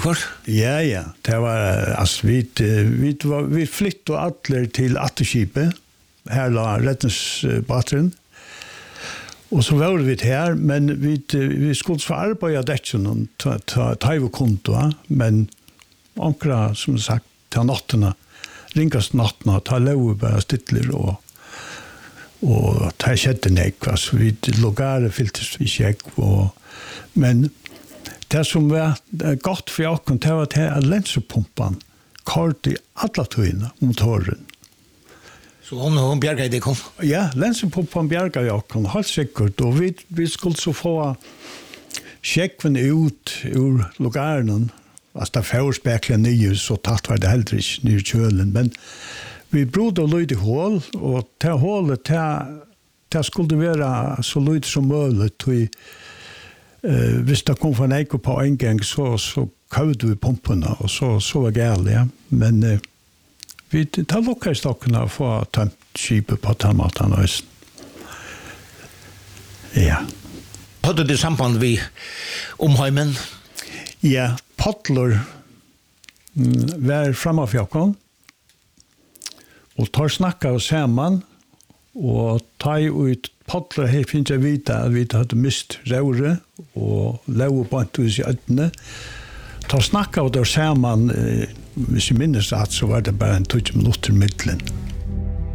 kort? Ja. Det var, altså, vi flyttade alle til Atterskipet. Her la Rettensbateren. Og så var vi her, men vi skulle få arbeide dekken ta i konto, men omkring, som sagt, til nattene, ringast nattene, ta lov bare stittler, og ta kjette nek, så vi logare fyltes vi kjekk, men det som var godt for åkken, det var til lensepumpen, kort i alle tøyene, motoren. Så hon bjerga i det kom? Ja, lensepumpen bjerga i åkken, helt sikkert, og vi skulle så få kjekkven ut ur logaren, altså det førspekler nye, så tatt var det heller ikke nye kjølen, men vi brodde løyd i hål, og til hålet, det skulle være så løyd som mulig, hvis det kom for en eik på en gang, så køvde vi pumpene, og så var gærlig, ja. Men vi tar lukket i stokkene for å tømt skipet på tannmaten og østen. Ja. Hadde du samband vi omheimen? Ja, Pottler var framme av fjokken, og tar snakket sammen, og tar ut Pottler her finnes jeg vite at vi hadde mist røret, og lov på en tus i øynene. Tar snakket sammen, hvis jeg minnes at så var det bare en 20 minutter i midten.